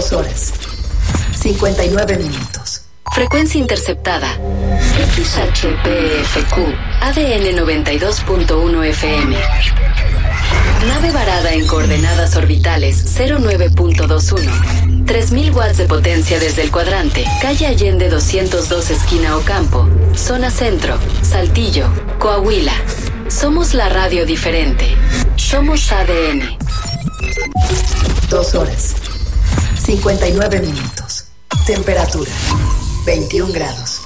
2 horas, 59 minutos. Frecuencia interceptada. XHPFQ, ADN 92.1 FM. Nave varada en coordenadas orbitales 09.21. 3000 watts de potencia desde el cuadrante. Calle Allende 202, esquina Ocampo. Zona Centro, Saltillo, Coahuila. Somos la radio diferente. Somos ADN. 2 horas, 59 minutos. Temperatura, 21 grados.